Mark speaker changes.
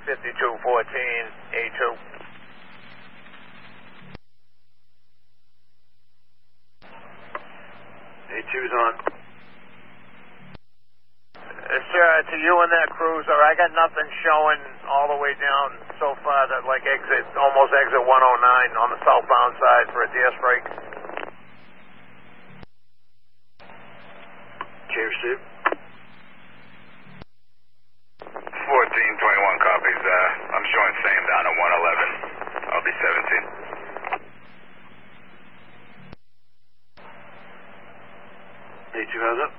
Speaker 1: 5214, A2.
Speaker 2: A2's on.
Speaker 1: Sir, to you and that cruiser, I got nothing showing all the way down so far that like almost exit 109 on the southbound side for a DS break.
Speaker 2: Okay, received.
Speaker 3: 1421 copies. I'm showing same down at 111. I'll be 17.
Speaker 2: A2 has it.